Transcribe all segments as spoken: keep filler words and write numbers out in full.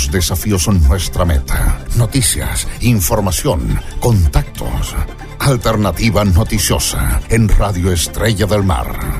Los desafíos son nuestra meta. Noticias, información, contactos. Alternativa Noticiosa en Radio Estrella del Mar.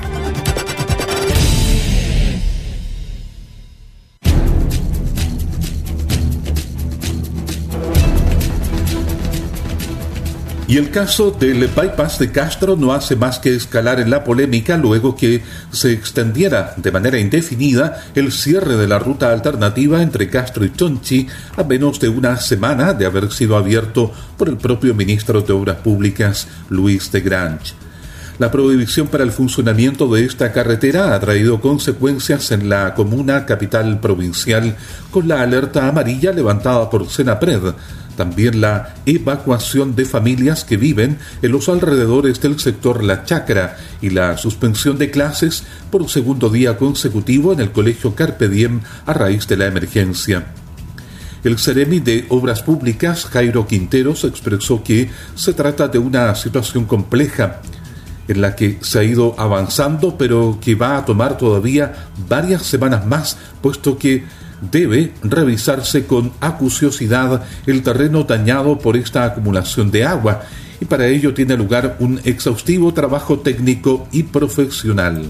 Y el caso del bypass de Castro no hace más que escalar en la polémica luego que se extendiera de manera indefinida el cierre de la ruta alternativa entre Castro y Chonchi a menos de una semana de haber sido abierto por el propio ministro de Obras Públicas, Luis de Grange. La prohibición para el funcionamiento de esta carretera ha traído consecuencias en la comuna capital provincial, con la alerta amarilla levantada por Senapred. También la evacuación de familias que viven en los alrededores del sector La Chacra y la suspensión de clases por un segundo día consecutivo en el colegio Carpe Diem a raíz de la emergencia. El Seremi de Obras Públicas, Jairo Quinteros, expresó que se trata de una situación compleja en la que se ha ido avanzando, pero que va a tomar todavía varias semanas más, puesto que debe revisarse con acuciosidad el terreno dañado por esta acumulación de agua, y para ello tiene lugar un exhaustivo trabajo técnico y profesional.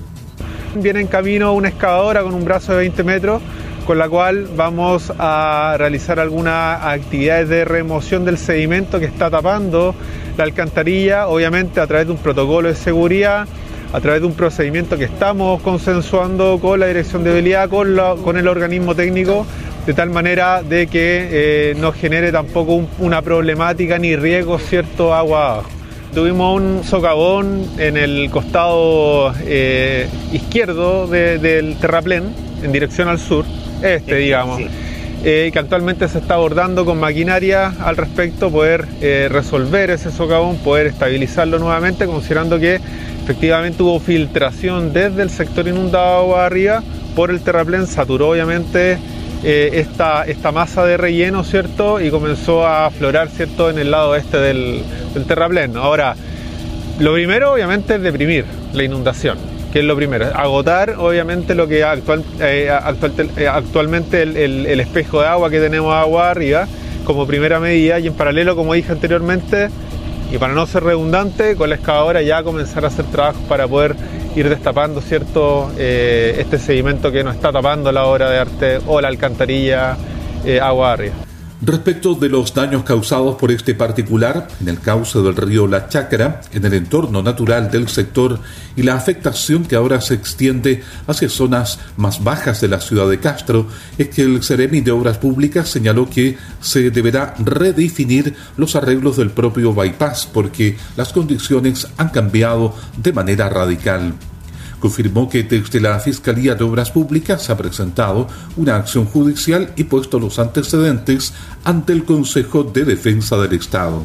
Viene en camino una excavadora con un brazo de veinte metros, con la cual vamos a realizar algunas actividades de remoción del sedimento que está tapando la alcantarilla, obviamente a través de un protocolo de seguridad, a través de un procedimiento que estamos consensuando con la Dirección de Vialidad, con, la, con el organismo técnico, de tal manera de que eh, no genere tampoco un, una problemática ni riesgo, cierto, agua abajo. Tuvimos un socavón en el costado eh, izquierdo de, del terraplén, en dirección al sur, este digamos, sí. eh, que actualmente se está abordando con maquinaria al respecto, poder eh, resolver ese socavón, poder estabilizarlo nuevamente, considerando que efectivamente hubo filtración desde el sector inundado agua arriba por el terraplén, saturó obviamente eh, esta, esta masa de relleno, ¿cierto? Y comenzó a aflorar, ¿cierto?, en el lado este del, del terraplén. Ahora, lo primero obviamente es deprimir la inundación, que es lo primero, agotar obviamente lo que actual, eh, actual, eh, actualmente el, el, el espejo de agua que tenemos agua arriba como primera medida, y en paralelo, como dije anteriormente, y para no ser redundante, con la excavadora ya comenzar a hacer trabajos para poder ir destapando, ¿cierto?, eh, este sedimento que nos está tapando la obra de arte o la alcantarilla eh, agua arriba. Respecto de los daños causados por este particular en el cauce del río La Chacra, en el entorno natural del sector, y la afectación que ahora se extiende hacia zonas más bajas de la ciudad de Castro, es que el Seremi de Obras Públicas señaló que se deberá redefinir los arreglos del propio bypass porque las condiciones han cambiado de manera radical. Confirmó que desde la Fiscalía de Obras Públicas ha presentado una acción judicial y puesto los antecedentes ante el Consejo de Defensa del Estado.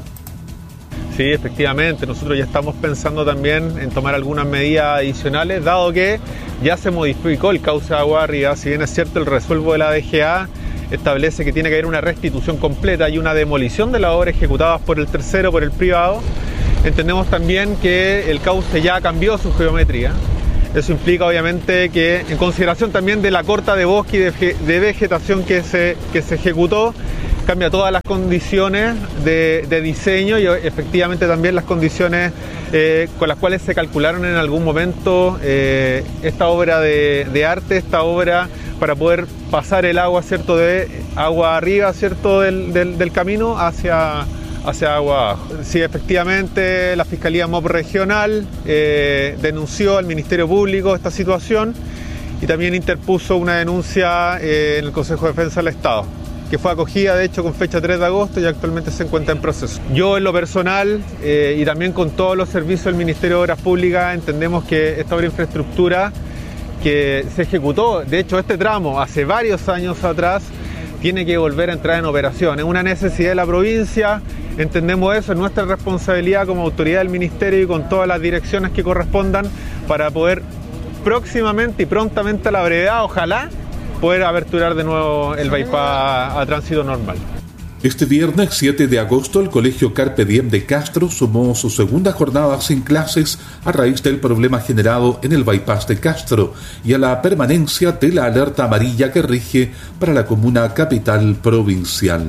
Sí, efectivamente, nosotros ya estamos pensando también en tomar algunas medidas adicionales, dado que ya se modificó el cauce de agua arriba. Si bien es cierto, el resuelvo de la D G A establece que tiene que haber una restitución completa y una demolición de las obras ejecutadas por el tercero, por el privado, entendemos también que el cauce ya cambió su geometría. Eso implica obviamente que, en consideración también de la corta de bosque y de, de vegetación que se, que se ejecutó, cambia todas las condiciones de, de diseño y efectivamente también las condiciones eh, con las cuales se calcularon en algún momento eh, esta obra de, de arte, esta obra para poder pasar el agua, ¿cierto?, de agua arriba, ¿cierto?, del, del, del camino hacia... hacia agua abajo. Sí, efectivamente, la Fiscalía M O P Regional eh, denunció al Ministerio Público esta situación y también interpuso una denuncia eh, en el Consejo de Defensa del Estado, que fue acogida de hecho con fecha tres de agosto y actualmente se encuentra en proceso. Yo en lo personal eh, y también con todos los servicios del Ministerio de Obras Públicas entendemos que esta obra de infraestructura que se ejecutó, de hecho este tramo hace varios años atrás, tiene que volver a entrar en operación. Es una necesidad de la provincia, entendemos eso, es nuestra responsabilidad como autoridad del Ministerio y con todas las direcciones que correspondan para poder próximamente y prontamente a la brevedad, ojalá, poder aperturar de nuevo el bypass a tránsito normal. Este viernes siete de agosto, el Colegio Carpe Diem de Castro sumó su segunda jornada sin clases a raíz del problema generado en el bypass de Castro y a la permanencia de la alerta amarilla que rige para la comuna capital provincial.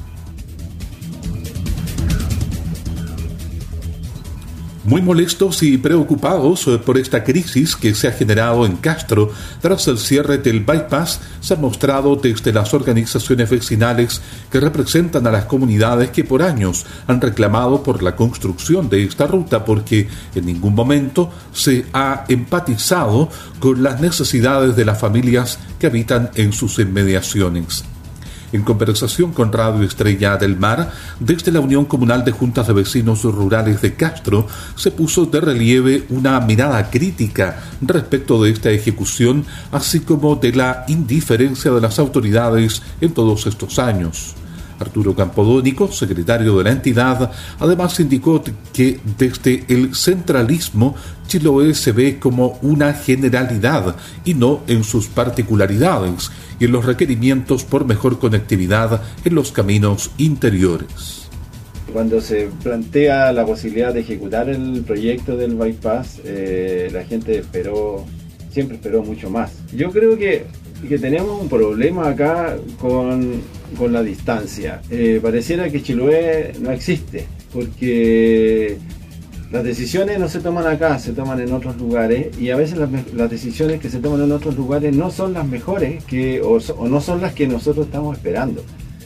Muy molestos y preocupados por esta crisis que se ha generado en Castro tras el cierre del bypass, se han mostrado desde las organizaciones vecinales que representan a las comunidades que por años han reclamado por la construcción de esta ruta porque en ningún momento se ha empatizado con las necesidades de las familias que habitan en sus inmediaciones. En conversación con Radio Estrella del Mar, desde la Unión Comunal de Juntas de Vecinos Rurales de Castro, se puso de relieve una mirada crítica respecto de esta ejecución, así como de la indiferencia de las autoridades en todos estos años. Arturo Campodónico, secretario de la entidad, además indicó que desde el centralismo Chiloé se ve como una generalidad y no en sus particularidades y en los requerimientos por mejor conectividad en los caminos interiores. Cuando se plantea la posibilidad de ejecutar el proyecto del bypass, eh, la gente esperó, siempre esperó mucho más. Yo creo que que tenemos un problema acá con, con la distancia. Eh, pareciera que Chiloé no existe, porque las decisiones no se toman acá, se toman en otros lugares, y a veces las, las decisiones que se toman en otros lugares no son las mejores que, o, o no son las que nosotros estamos esperando.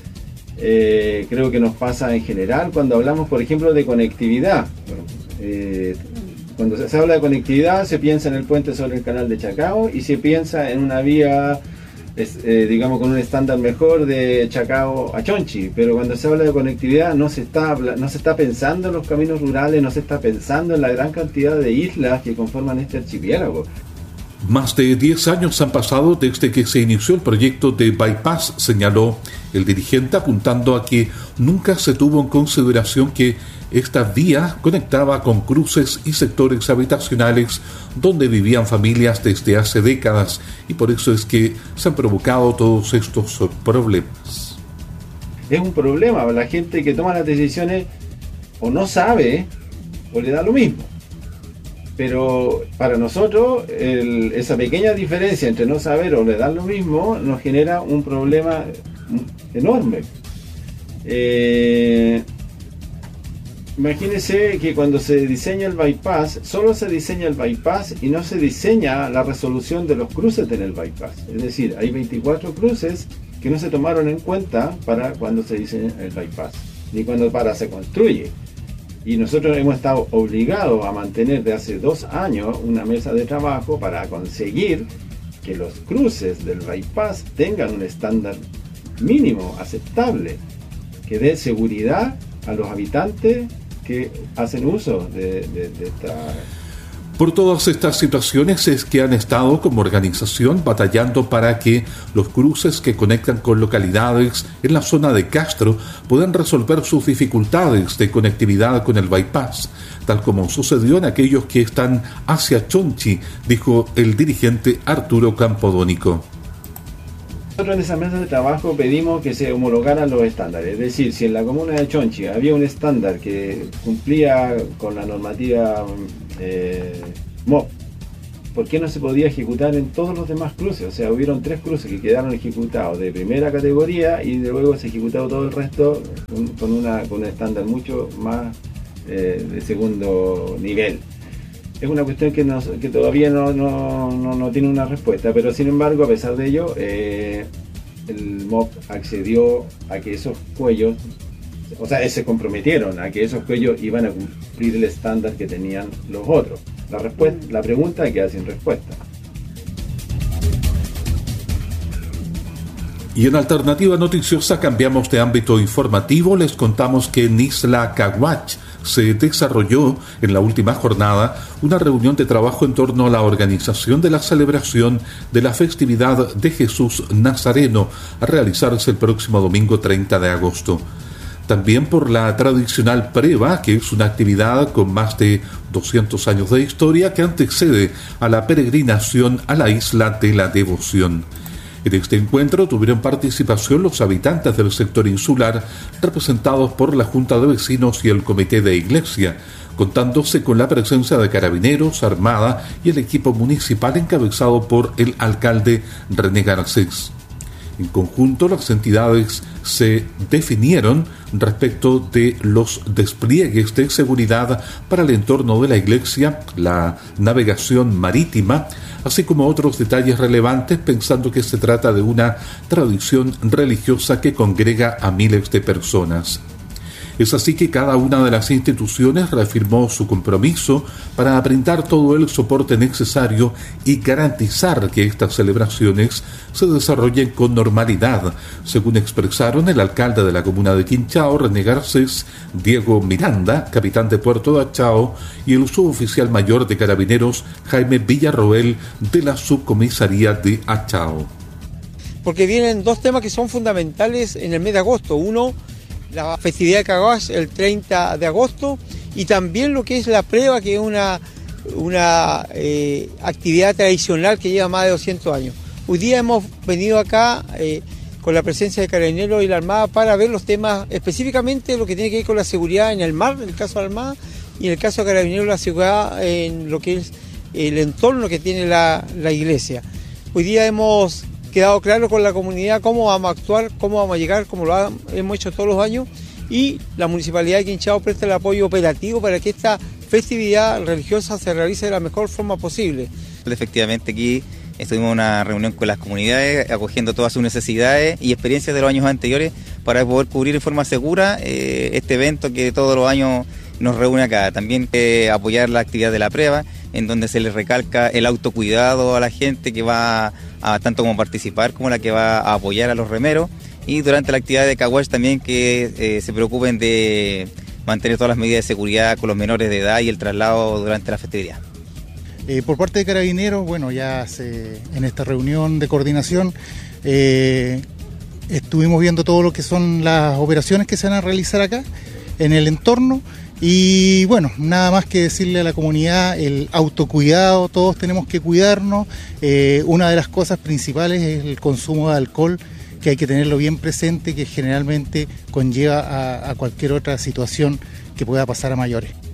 Eh, creo que nos pasa en general cuando hablamos, por ejemplo, de conectividad. Bueno, eh, Cuando se habla de conectividad, se piensa en el puente sobre el canal de Chacao y se piensa en una vía, eh, digamos, con un estándar mejor de Chacao a Chonchi. Pero cuando se habla de conectividad no se está, no se está pensando en los caminos rurales, no se está pensando en la gran cantidad de islas que conforman este archipiélago. Más de diez años han pasado desde que se inició el proyecto de bypass, señaló el dirigente, apuntando a que nunca se tuvo en consideración que esta vía conectaba con cruces y sectores habitacionales donde vivían familias desde hace décadas y por eso es que se han provocado todos estos problemas. Es un problema, la gente que toma las decisiones o no sabe o le da lo mismo. Pero para nosotros el, esa pequeña diferencia entre no saber o le dar lo mismo nos genera un problema enorme. Eh, imagínense que cuando se diseña el bypass, solo se diseña el bypass y no se diseña la resolución de los cruces en el bypass. Es decir, hay veinticuatro cruces que no se tomaron en cuenta para cuando se diseña el bypass, ni cuando para se construye. Y nosotros hemos estado obligados a mantener de hace dos años una mesa de trabajo para conseguir que los cruces del bypass tengan un estándar mínimo aceptable, que dé seguridad a los habitantes que hacen uso de, de, de esta... Por todas estas situaciones es que han estado como organización batallando para que los cruces que conectan con localidades en la zona de Castro puedan resolver sus dificultades de conectividad con el bypass, tal como sucedió en aquellos que están hacia Chonchi, dijo el dirigente Arturo Campodónico. Nosotros en esa mesa de trabajo pedimos que se homologaran los estándares, es decir, si en la comuna de Chonchi había un estándar que cumplía con la normativa eh, M O P, ¿por qué no se podía ejecutar en todos los demás cruces? O sea, hubieron tres cruces que quedaron ejecutados de primera categoría y luego se ejecutó todo el resto con, con, una, con un estándar mucho más eh, de segundo nivel. Es una cuestión que, nos, que todavía no, no, no, no tiene una respuesta, pero sin embargo, a pesar de ello, eh, el M O P accedió a que esos cuellos, o sea, se comprometieron a que esos cuellos iban a cumplir el estándar que tenían los otros. La, respuesta, la pregunta queda sin respuesta. Y en Alternativa Noticiosa cambiamos de ámbito informativo. Les contamos que en Isla Caguach se desarrolló en la última jornada una reunión de trabajo en torno a la organización de la celebración de la festividad de Jesús Nazareno a realizarse el próximo domingo treinta de agosto. También por la tradicional preva, que es una actividad con más de doscientos años de historia que antecede a la peregrinación a la isla de la Devoción. En este encuentro tuvieron participación los habitantes del sector insular, representados por la Junta de Vecinos y el Comité de Iglesia, contándose con la presencia de Carabineros, Armada y el equipo municipal encabezado por el alcalde René Garcés. En conjunto, las entidades se definieron respecto de los despliegues de seguridad para el entorno de la iglesia, la navegación marítima, así como otros detalles relevantes, pensando que se trata de una tradición religiosa que congrega a miles de personas. Es así que cada una de las instituciones reafirmó su compromiso para brindar todo el soporte necesario y garantizar que estas celebraciones se desarrollen con normalidad, según expresaron el alcalde de la comuna de Quinchao, René Garcés, Diego Miranda, capitán de Puerto de Achao, y el suboficial mayor de Carabineros, Jaime Villarroel, de la subcomisaría de Achao. Porque vienen dos temas que son fundamentales en el mes de agosto. Uno, la festividad de Caguas el treinta de agosto, y también lo que es la prueba, que es una, una eh, actividad tradicional que lleva más de doscientos años. Hoy día hemos venido acá eh, con la presencia de Carabineros y la Armada para ver los temas, específicamente lo que tiene que ver con la seguridad en el mar, en el caso de la Armada, y en el caso de Carabineros la seguridad en lo que es el entorno que tiene la, la iglesia. Hoy día hemos quedado claro con la comunidad cómo vamos a actuar, cómo vamos a llegar, como lo ha, hemos hecho todos los años, y la Municipalidad de Quinchao presta el apoyo operativo para que esta festividad religiosa se realice de la mejor forma posible. Efectivamente, aquí estuvimos en una reunión con las comunidades, acogiendo todas sus necesidades y experiencias de los años anteriores para poder cubrir en forma segura eh, este evento que todos los años nos reúne acá. También eh, apoyar la actividad de la prueba, en donde se les recalca el autocuidado a la gente que va a tanto como participar como la que va a apoyar a los remeros, y durante la actividad de Caguas también que eh, se preocupen de mantener todas las medidas de seguridad con los menores de edad y el traslado durante la festividad. Eh, por parte de Carabineros, bueno, ya se, en esta reunión de coordinación eh, estuvimos viendo todo lo que son las operaciones que se van a realizar acá en el entorno. Y bueno, nada más que decirle a la comunidad el autocuidado, todos tenemos que cuidarnos. Eh, una de las cosas principales es el consumo de alcohol, que hay que tenerlo bien presente, que generalmente conlleva a, a cualquier otra situación que pueda pasar a mayores.